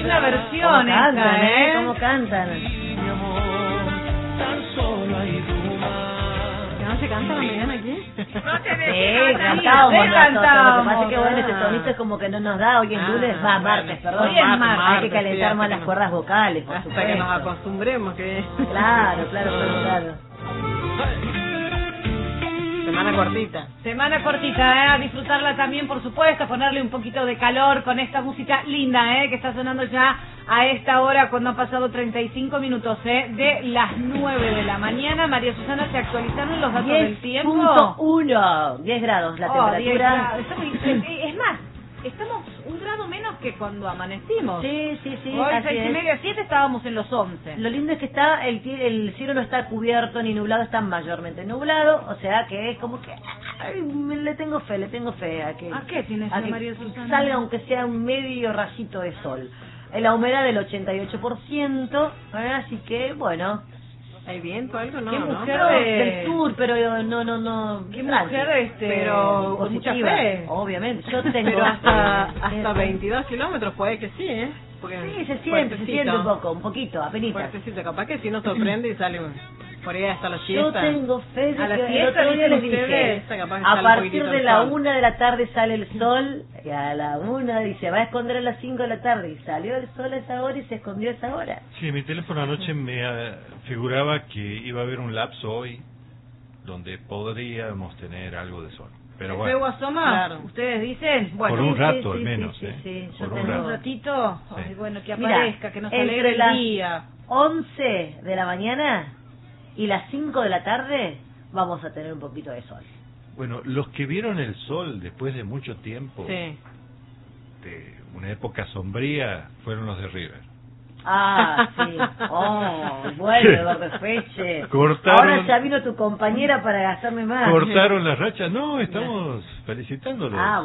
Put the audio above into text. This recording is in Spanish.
linda versión cantan, esta, ¿Cómo cantan? ¿No se canta la mañana aquí? Cantábamos nosotros. Lo que pasa es que bueno, ese Ah. tonito es como que no nos da. Hoy es lunes, martes, perdón. Hoy es martes. Hay que calentar más las cuerdas vocales, por Hasta supuesto. que nos acostumbremos que... Claro. Semana cortita. Semana cortita, a disfrutarla también, por supuesto, ponerle un poquito de calor con esta música linda, que está sonando ya a esta hora cuando han pasado 35 minutos, de las 9 de la mañana. María Susana, ¿se actualizaron los datos del tiempo? 10.1, 10 grados la temperatura. 10 grados. Es más, estamos un grado menos que cuando amanecimos. Sí, Hoy así 6:30, es. 7 estábamos en los 11. Lo lindo es que está el cielo no está cubierto ni nublado, está mayormente nublado, o sea que es como que le tengo fe a que, ¿A qué tiene a fe, que María Susana? salga aunque sea un medio rayito de sol. La humedad del 88%, así que bueno. ¿Hay viento algo? No, ¿Qué ¿no? mujer No, de- del sur, pero no. ¿Qué mujer, pero con mucha positiva, fe? obviamente. Yo tengo Pero hasta 22 kilómetros puede que sí, ¿eh? Porque Sí, se siente un poquito, apenas. Fuertecito, capaz que si nos sorprende y sale por ahí hasta la Yo siesta. tengo fe de A la que el siesta, otro día les dicen dije, ustedes, capaz que a sale un partir poquitito de el la sol. 1 de la tarde sale el sol, y a la 1 dice, va a esconder a las 5 de la tarde, y salió el sol a esa hora y se escondió a esa hora. Sí, mi teléfono anoche me figuraba que iba a haber un lapso hoy donde podríamos tener algo de sol. Pero ¿El bueno, fuego asoma? Claro. ¿Ustedes dicen? Bueno, por un sí, rato sí, al menos, sí, yo por un tengo un rato. ratito. Sí. Ay, bueno, que Mira, aparezca, que nos entre alegre el las día. 11 de la mañana y las 5 de la tarde vamos a tener un poquito de sol. Bueno, los que vieron el sol después de mucho tiempo, Sí. de una época sombría, fueron los de River. Ah, sí. Oh, bueno, Eduardo Feche. Cortaron- Ahora ya vino tu compañera para gastarme más. ¿Cortaron las rachas? No, estamos felicitándolos. Ah,